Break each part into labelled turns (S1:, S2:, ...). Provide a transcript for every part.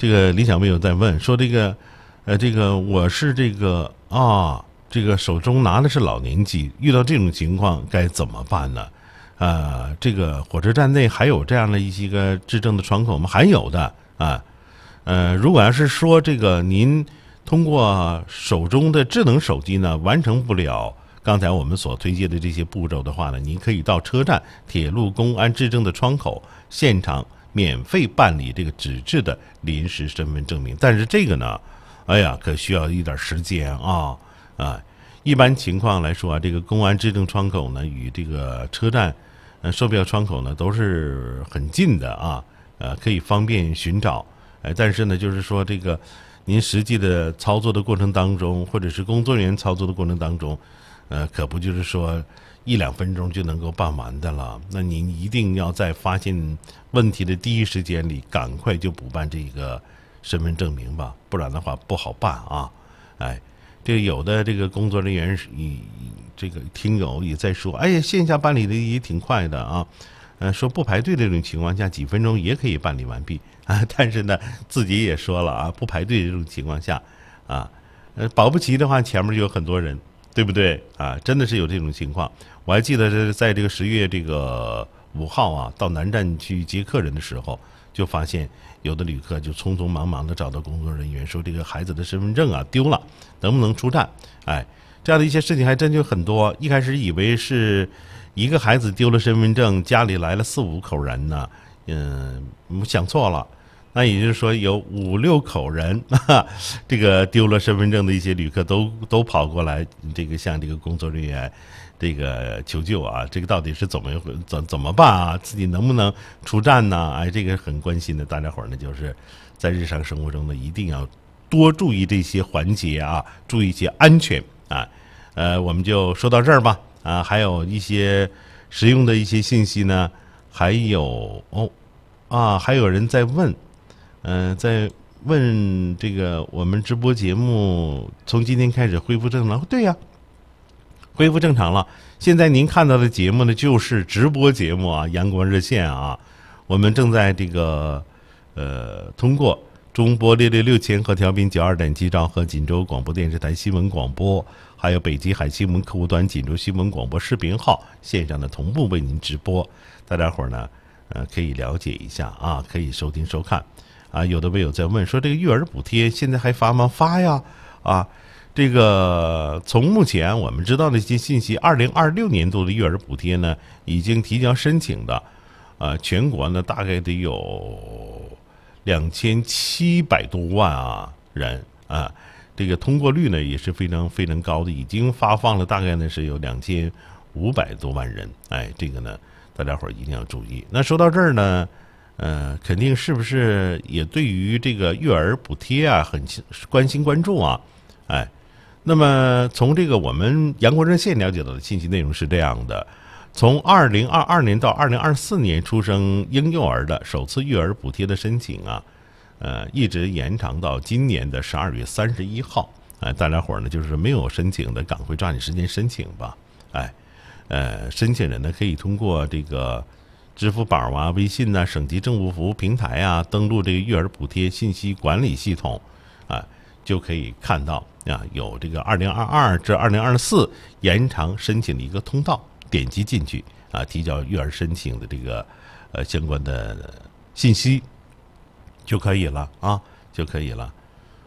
S1: 这个李小妹有在问说这个我是这个手中拿的是老年机，遇到这种情况该怎么办呢？这个火车站内还有这样的一些个质证的窗口吗？还有的啊。如果要是说这个您通过手中的智能手机呢完成不了刚才我们所推荐的这些步骤的话呢，您可以到车站铁路公安质证的窗口现场免费办理这个纸质的临时身份证明。但是这个呢，哎呀，可需要一点时间啊。一般情况来说啊，这个公安质证窗口呢与这个车站售票窗口呢都是很近的啊，可以方便寻找。但是呢，就是说这个您实际的操作的过程当中，或者是工作人员操作的过程当中，可不就是说1-2分钟就能够办完的了。那您一定要在发现问题的第一时间里，赶快就补办这个身份证明吧，不然的话不好办啊。这个有的这个工作人员这个听友也在说，哎呀，线下办理的也挺快的啊。说不排队这种情况下，几分钟也可以办理完毕啊。但是呢，自己也说了啊，不排队这种情况下啊，保不齐的话，前面就有很多人，对不对啊？真的是有这种情况。我还记得是在这个10月5号啊，到南站去接客人的时候，就发现有的旅客就匆匆忙忙的找到工作人员说，这个孩子的身份证啊丢了，能不能出站？这样的一些事情还真就很多。一开始以为是一个孩子丢了身份证，家里来了4-5口人呢，想错了。那也就是说有5-6口人，这个丢了身份证的一些旅客都跑过来，这个向这个工作人员这个求救啊，这个到底是怎么办啊？自己能不能出站呢？这个很关心的，大家伙呢就是在日常生活中呢一定要多注意这些环节啊，注意一些安全啊。我们就说到这儿吧。还有一些实用的一些信息呢，还有还有人在问，在问这个我们直播节目从今天开始恢复正常？对呀，恢复正常了。现在您看到的节目呢，就是直播节目啊，阳光热线啊，我们正在这个通过中波666和调频92.7兆赫锦州广播电视台新闻广播，还有北极海新闻客户端锦州新闻广播视频号线上的同步为您直播。大家伙呢可以了解一下啊，可以收听收看啊。有的网友在问说，这个育儿补贴现在还发吗？发呀啊。这个从目前我们知道的一些信息，2026年度的育儿补贴呢已经提交申请的全国呢大概得有2700多万人啊，这个通过率呢也是非常非常高的，已经发放了大概呢是有2500多万人。这个呢大家伙一定要注意。那说到这儿呢，肯定是不是也对于这个育儿补贴啊很关心关注啊？那么从这个我们阳光热线了解到的信息内容是这样的。从2022年到2024年出生婴幼儿的首次育儿补贴的申请啊，一直延长到今年的12月31号。大家伙呢就是没有申请的，赶快抓紧时间申请吧。申请人呢可以通过这个支付宝啊、微信啊、省级政务服务平台啊，登录这个育儿补贴信息管理系统就可以看到有这个2022至2024延长申请的一个通道。点击进去提交育儿申请的这个相关的信息就可以了就可以了。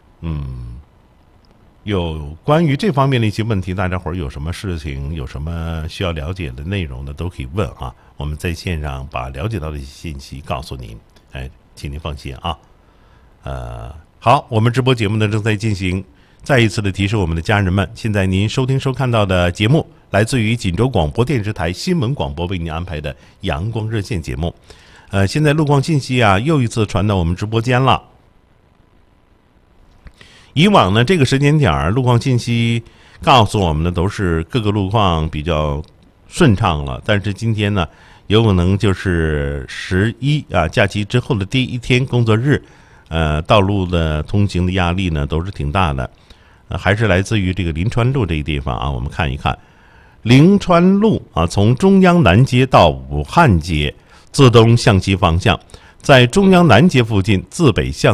S1: 有关于这方面的一些问题，大家伙儿有什么事情，有什么需要了解的内容呢，都可以问啊。我们在线上把了解到的一些信息告诉您，请您放心啊。好，我们直播节目呢正在进行。再一次的提示我们的家人们，现在您收听收看到的节目来自于锦州广播电视台新闻广播为您安排的阳光热线节目。现在路况信息又一次传到我们直播间了。以往呢这个时间点路况信息告诉我们的都是各个路况比较顺畅了，但是今天呢有可能就是11假期之后的第一天工作日，道路的通行的压力呢都是挺大的。还是来自于这个临川路这个地方我们看一看临川路从中央南街到武汉街自东向西方向，在中央南街附近自北向